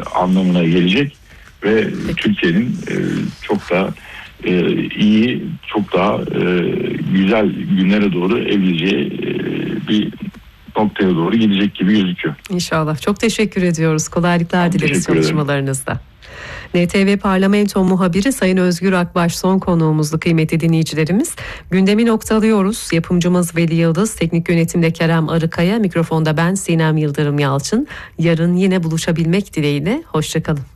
anlamına gelecek ve Türkiye'nin çok daha iyi, çok daha güzel günlere doğru evrileceği bir noktaya doğru gidecek gibi gözüküyor. İnşallah. Çok teşekkür ediyoruz. Kolaylıklar dileriz çalışmalarınızda. NTV Parlamento muhabiri Sayın Özgür Akbaş son konuğumuzdu kıymetli dinleyicilerimiz. Gündemi noktalıyoruz. Yapımcımız Veli Yıldız, teknik yönetimde Kerem Arıkaya, mikrofonda ben Sinem Yıldırım Yalçın. Yarın yine buluşabilmek dileğiyle. Hoşçakalın.